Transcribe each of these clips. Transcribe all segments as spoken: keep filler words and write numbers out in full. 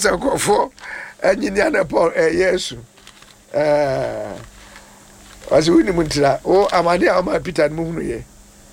was a go for and in the other part, yes. Uh, was winning Muntra. Oh, I'm a dear, my Peter Moon.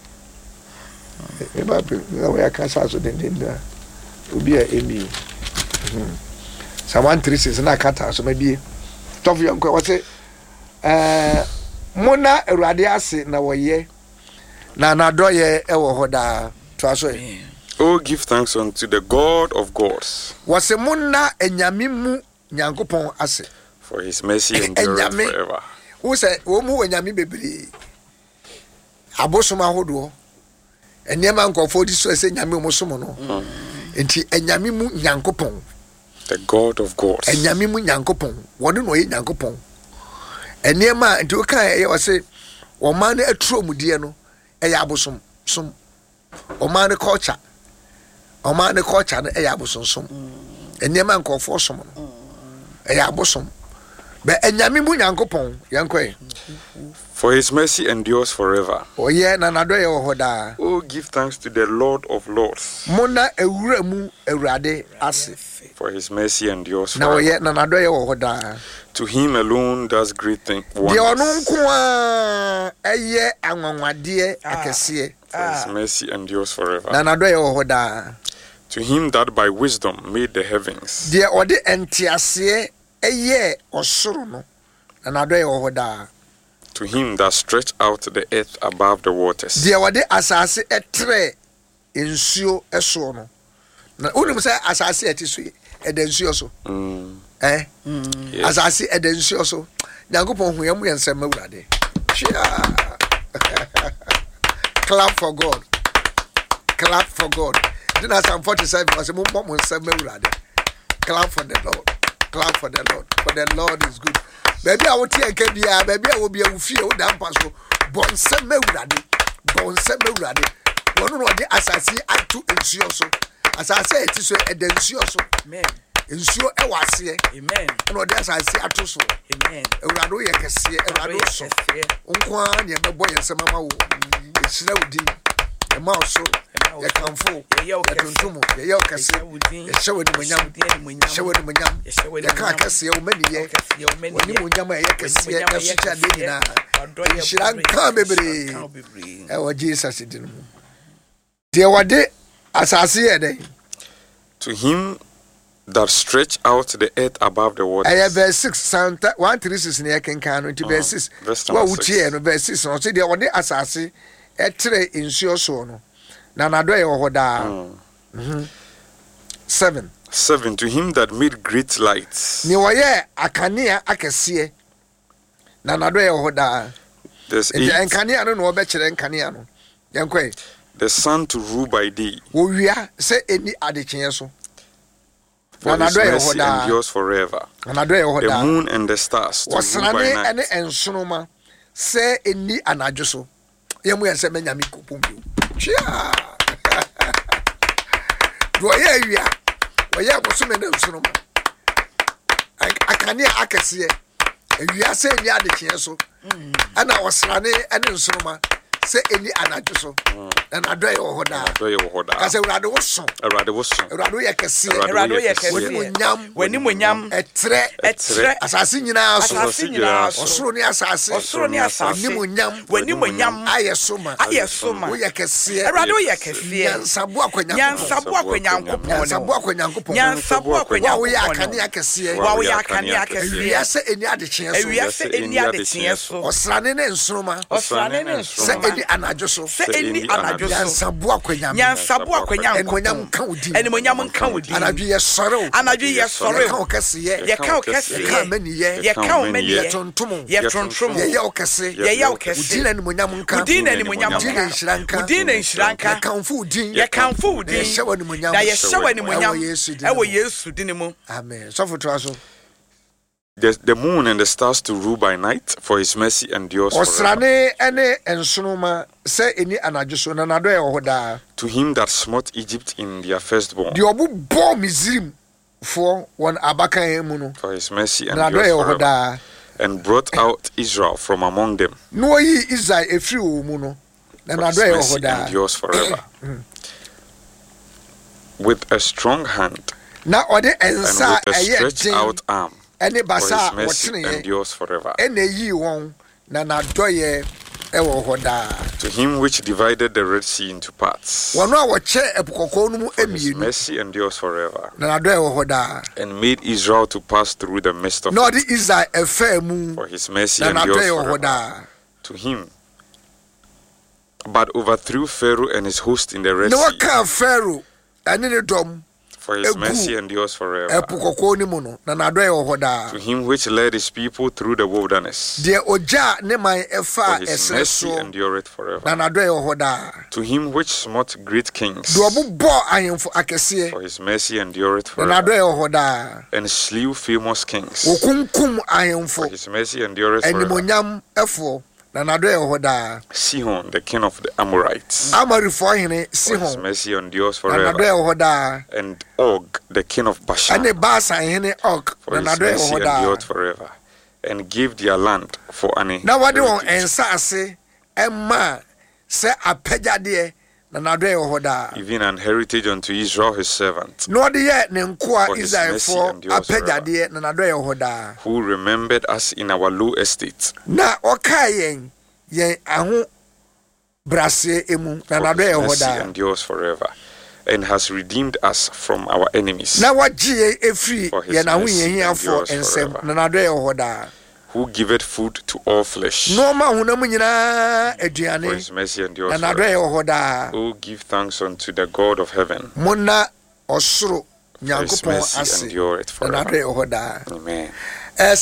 I can't also then will be a Amy. Someone three says, and I can't so maybe. Top young, what's it? Uh, Mona Radiasi, now ye. Nana doye ewo hoda twaso. Oh, give thanks unto the God of gods. Wase mona enyamimu nyankopon ase. For his mercy endureth forever. Who say wo mu enyami bebre. Abosoma hodo. Enyama nkofo di so ese nyame omosomo no. Enti enyamimu nyankopon. The God of gods. Enyamimu nyankopon. Wonu no ye nyankopon. Enyama enti o kan ye wase o man na aturo mudie no. Eya abosom som o man the culture o man the culture no eya abosom som enema nkofo som no eya abosom be enyame mu nyankopon yankoi. For his mercy endures forever. Oh yeah, na na do ye ho da. Oh, give thanks to the Lord of lords. Mona ewura mu ewurade ase. For his mercy endures forever. Na oh yeah, na na do ye ho da. To him alone does great things. Di onu nko a eye anwanwade akese. For his mercy endures forever. Na na do ye ho da. To him that by wisdom made the heavens. Di ode entiase eye osoro no. Na na do ye ho da. To him that stretched out the earth above the waters. Di ode asase etre ensuo eso no. Na unim say asase etiso e de nsuo so. Mm. Eh? Mm. Yes. Asase e de nsuo so. Nyankopon hu yam yensem mawurade. Clap for God. Clap for God. Then as I'm forty-seven, I say mo mo nsem mawurade. Clap for the Lord. Clap for the Lord. For the Lord is good. Baby, I will take a bia, baby, I will be a few damn passo. Bon sem mawurade. Bon sem mawurade. One no de asase atu nsuo so. Asase etiso e de nsuo so. Amen. Nsuo e wase. Amen. No de asase atu so. Amen. Ewurade ye kese, ewurade so. Onkwa na ebe yensem ama wo. Esira odi. E ma so. Ye kanfo. Ye tontomo. Ye ye kese. Ye shewe ni munyam. Shewe ni munyam. Ye ka kese ye omani ye. Woni munyam ye kese ye sucha de nyina. Shira nka bebre. E wo Jesus din mu. De wade asase ye dey. To him that stretch out the earth above the waters. Aya verse six Santa one thirty-six ne kenkan no nti verse six. Wa wutie no verse six no say de wade asase etre nsuo so no. Na na do ye ho da. Mhm. seven. seven. To him that made great lights. Ni wo ye akanea akese. Na na do ye ho da. There's eight. Enkanea no no obekere enkanea no. Yankwe. The sun to rule by day. Wo wia se eni adekyen so. For his mercy endures forever. The moon and the stars to rule by night. Ene ensonoma se eni anadwo so. Yemu yense menyame kopombi. Chia. Do ye wia. Wo ye bosume na ensonoma. Akane akese. Ewia se eni adekyen so. Ana osrane ene ensonoma se eni anadwo so. Na adoye wo hoda. Adoye wo hoda. Kase urade wo so. Urade wo so. Urade ye kese. Urade ye kese. Woni munyam. Woni munyam. Etre. Etre. Asase nyina so. Asase nyina so. Osoro ni asase. Osoro ni asase. Woni munyam. Woni munyam. Ayesoma. Ayesoma. Wo ye kese. Urade wo ye kese. Nyansabu akwanya. Nyansabu akwanya nkopon. Nyansabu akwanya nkopon. Nyansabu akwanya nkopon. Wo ye akane akese. Wo ye akane akese. Ewia se eni adekyen so. Ewia se eni adekyen so. Osrane ne nsroma. Osrane ne nsroma. Se eni anadwo so. Se eni anadwo so. Nyansabu akwanya. Nyansabu akwanya nkopon nka wodi. Eni monyam nka wodi. Anadwo ye sore. Anadwo ye sore. Ka okese ye. Ye ka okese ye. Ka mani ye. Ye ka mani ye. Ye tontomo. Ye tontomo. Ye ye okese. Ye ye okese. Udi na ni monyam nka. Udi na ni monyam Udi na nshranka. Udi na nshranka. Ye kanfo udi. Ye kanfo udi. Ye hyewa ni monyam. Na ye hyewa ni monyam. Ewo Yesu din mu. Amen. So for so. The, the moon and the stars to rule by night, for his mercy endures forever. Osrane ene ensonoma se eni anadwo so na nado ye ho da. To him that smote Egypt in their firstborn. The obu bo Misrim for one abakan mu no. For his mercy endures forever. And brought out Israel from among them. No yi Israel efri wo mu no. Na nado ye ho da. Endures forever. With a strong hand na ode and ensa with a eye stretched den out arm, ene for basa his mercy wotene endures forever. ene yi won na nadoye ewo hoda. To him which divided the Red Sea into parts, Wono a woche epukoko no mu for his emienu mercy endures forever. na nadoye ewo hoda. And made Israel to pass through the midst of No it, di Israel efa mu for his mercy na endures nadoye ewo forever. hoda. To him, but overthrew Pharaoh and his host in the Red Ne Sea, waka Pharaoh ane ne dom for his egu mercy endures forever. epukoko ni mu no na nadoye ewo hoda. To him which led his people through the wilderness, De oja ne man for efa his esre mercy so endureth na forever. nadoye ewo hoda. To him which smote great kings, Do obubo ahemfo akese for his mercy endureth na forever. nadoye ewo hoda. And slew famous kings, Wokunkum for ahemfo his mercy endureth forever. animonyam efo na nadoye ewo hoda. Sihon, the king of the Amorites, Amarifo hene for his Sihon mercy endures na nadoye forever. ewo hoda. And Og, the king of Bashan, Ane Basan hene Og for na his nadoye ewo mercy hoda. endureth forever. And gave their land for an Na wade won heritage, ensase emma se apegyade na nadoye ewo hoda. even an heritage unto Israel his servant, Na wade ye ne nkoa For his Israel mercy fo endures apegyade na nadoye ewo hoda. who remembered us in our low estate, Na oka yen yen aho brase emu na for nadoye his ewo mercy hoda. endures forever, and has redeemed us from our enemies, Na wagye efri For his ye na ho mercy yehiafo endures ensem forever. na nadoye ewo hoda. who giveth food to all flesh, No ma honam nyina for aduane his mercy na endures nadoye forever. ewo hoda. Oh, give thanks unto the God of heaven, Mona osoro for his nyankopon mercy ase endureth na nadoye forever. ewo hoda. Amen.